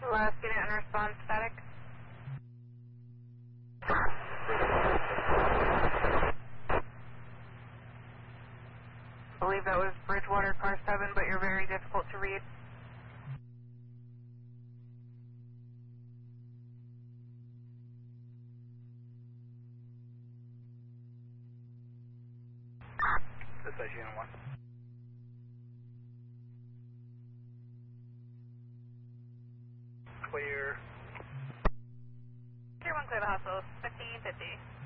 Last unit and response static. I believe that was Bridgewater Car 7, but you're very difficult to read. This is Unit 1. Clear. Tier 1 clear the hospital, 1550.